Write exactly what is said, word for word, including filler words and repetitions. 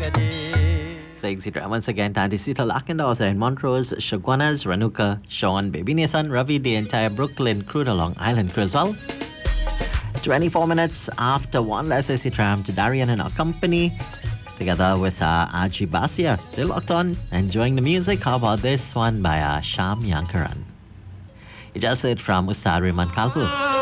Saying Sitra once again, Tanti Sita Lakendorfer in Montrose, Shagwanas, Ranuka, Sean, Baby Nathan, Ravi, the entire Brooklyn crew to Long Island crew as well. twenty-four minutes after one, let's say Sitram to Darian and our company, together with uh, Aji Basia. They're locked on, enjoying the music. How about this one by uh, Sham Yankaran? It just it from Ustad Riman Kalpur.